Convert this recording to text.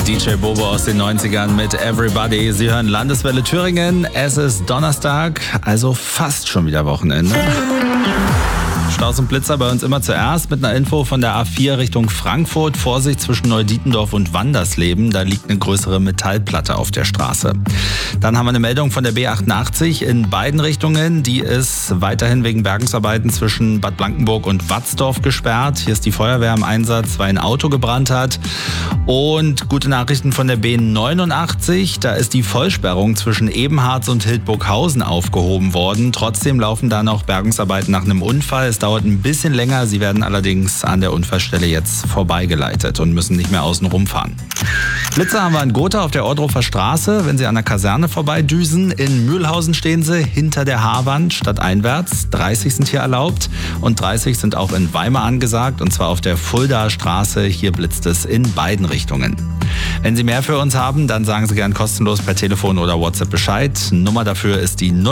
DJ Bobo aus den 90ern mit Everybody. Sie hören Landeswelle Thüringen. Es ist Donnerstag, also fast schon wieder Wochenende. Staus und Blitzer bei uns immer zuerst mit einer Info von der A4 Richtung Frankfurt. Vorsicht zwischen Neudietendorf und Wandersleben, da liegt eine größere Metallplatte auf der Straße. Dann haben wir eine Meldung von der B88 in beiden Richtungen. Die ist weiterhin wegen Bergungsarbeiten zwischen Bad Blankenburg und Watzdorf gesperrt. Hier ist die Feuerwehr im Einsatz, weil ein Auto gebrannt hat. Und gute Nachrichten von der B89, da ist die Vollsperrung zwischen Ebenharz und Hildburghausen aufgehoben worden. Trotzdem laufen da noch Bergungsarbeiten nach einem Unfall. Es dauert ein bisschen länger, sie werden allerdings an der Unfallstelle jetzt vorbeigeleitet und müssen nicht mehr außen rumfahren. Blitzer haben wir in Gotha auf der Ohrdruffer Straße, wenn Sie an der Kaserne vorbeidüsen. In Mühlhausen stehen Sie hinter der Haarwand stadteinwärts. 30 sind hier erlaubt und 30 sind auch in Weimar angesagt, und zwar auf der Fuldaer Straße. Hier blitzt es in beiden Richtungen. Wenn Sie mehr für uns haben, dann sagen Sie gern kostenlos per Telefon oder WhatsApp Bescheid. Nummer dafür ist die